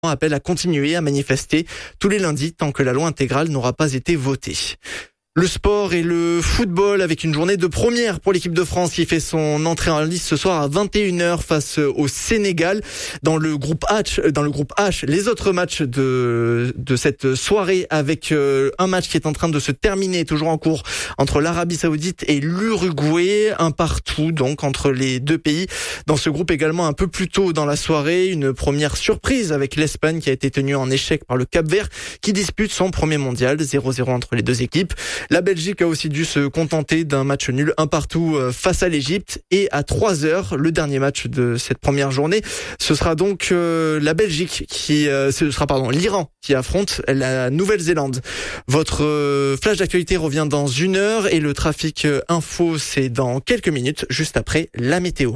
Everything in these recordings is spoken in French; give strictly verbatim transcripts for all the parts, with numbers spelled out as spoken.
appelle à continuer à manifester tous les lundis tant que la loi intégrale n'aura pas été votée. Le sport et le football avec une journée de première pour l'équipe de France qui fait son entrée en lice ce soir à vingt et une heures face au Sénégal. Dans le groupe H, dans le groupe H, les autres matchs de de cette soirée avec euh, un match qui est en train de se terminer, toujours en cours, entre l'Arabie Saoudite et l'Uruguay, un partout donc entre les deux pays. Dans ce groupe également un peu plus tôt dans la soirée, une première surprise avec l'Espagne qui a été tenue en échec par le Cap-Vert qui dispute son premier mondial, zéro zéro entre les deux équipes. La Belgique a aussi dû se contenter d'un match nul un partout face à l'Égypte. Et à trois heures, le dernier match de cette première journée, ce sera donc euh, la Belgique qui, euh, ce sera pardon, l'Iran qui affronte la Nouvelle-Zélande. Votre euh, flash d'actualité revient dans une heure et le trafic info, c'est dans quelques minutes, juste après la météo.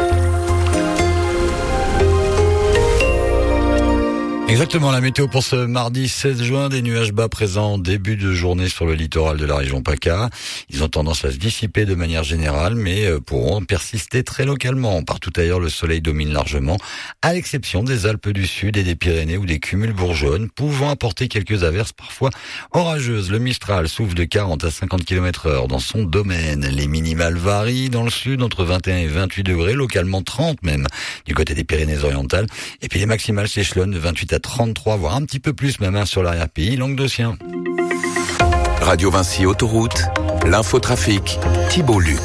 Exactement, la météo pour ce mardi seize juin, des nuages bas présents en début de journée sur le littoral de la région PACA. Ils ont tendance à se dissiper de manière générale, mais pourront persister très localement. Partout ailleurs, le soleil domine largement, à l'exception des Alpes du Sud et des Pyrénées où des cumuls bourgeonnent, pouvant apporter quelques averses parfois orageuses. Le Mistral souffle de quarante à cinquante kilomètres heure dans son domaine. Les minimales varient dans le sud entre vingt et un et vingt-huit degrés, localement trente même du côté des Pyrénées-Orientales. Et puis les maximales s'échelonnent de vingt-huit à trente-trois, voire un petit peu plus même hein, sur l'arrière-pays languedocien. Radio Vinci Autoroute, l'infotrafic, Thibault Luc.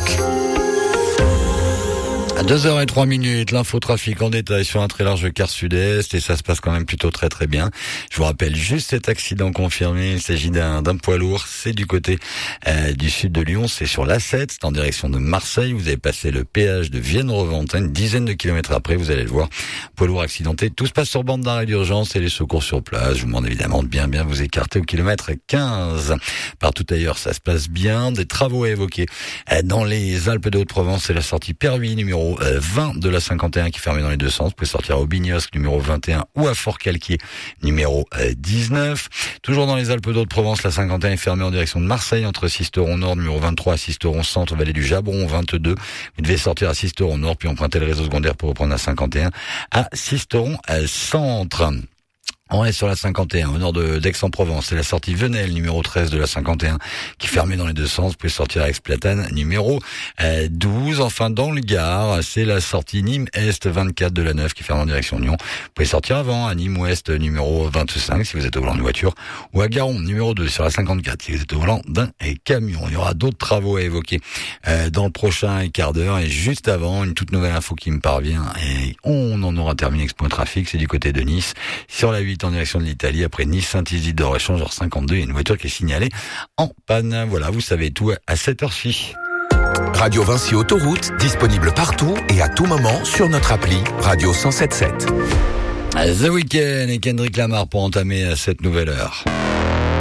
À deux heures trois minutes, l'infotrafic en détail sur un très large quart sud-est et ça se passe quand même plutôt très très bien. Je vous rappelle juste cet accident confirmé, il s'agit d'un, d'un poids lourd, c'est du côté euh, du sud de Lyon, c'est sur l'A sept, c'est en direction de Marseille, vous avez passé le péage de Vienne-Reventin, une dizaine de kilomètres après, vous allez le voir, poids lourd accidenté, tout se passe sur bande d'arrêt d'urgence et les secours sur place, je vous demande évidemment de bien bien vous écarter au kilomètre quinze. Partout ailleurs, ça se passe bien, des travaux à évoquer euh, dans les Alpes de Haute-Provence, c'est la sortie Pervis numéro vingt de la cinquante et un qui est fermée dans les deux sens. Vous pouvez sortir à Aubignosc numéro vingt et un ou à Fort-Calquier numéro dix-neuf. Toujours dans les Alpes d'Haute-Provence, la cinquante et un est fermée en direction de Marseille entre Sisteron Nord numéro vingt-trois à Sisteron Centre, vallée du Jabron vingt-deux. Vous devez sortir à Sisteron Nord puis emprunter le réseau secondaire pour reprendre la cinquante et un à Sisteron Centre. On est sur la cinquante et un, au nord de d'Aix-en-Provence. C'est la sortie Venelle, numéro treize de la cinquante et un, qui est fermée dans les deux sens. Vous pouvez sortir à Aix-Platane, numéro douze. Enfin, dans le Gard, c'est la sortie Nîmes-Est, vingt-quatre de la neuf, qui ferme en direction Lyon. Vous pouvez sortir avant, à Nîmes-Ouest, numéro vingt-cinq, si vous êtes au volant d'une voiture, ou à Garon, numéro deux, sur la cinquante-quatre, si vous êtes au volant d'un camion. Il y aura d'autres travaux à évoquer euh, dans le prochain quart d'heure. Et juste avant, une toute nouvelle info qui me parvient. Et on en aura terminé avec ce point trafic. C'est du côté de Nice, sur la huit, en direction de l'Italie, après Nice-Saint-Isidore, échangeur cinquante-deux, il y a une voiture qui est signalée en panne. Voilà, vous savez tout à cette heure-ci. Radio Vinci Autoroute, disponible partout et à tout moment sur notre appli Radio cent sept sept. The Weeknd et Kendrick Lamar pour entamer cette nouvelle heure.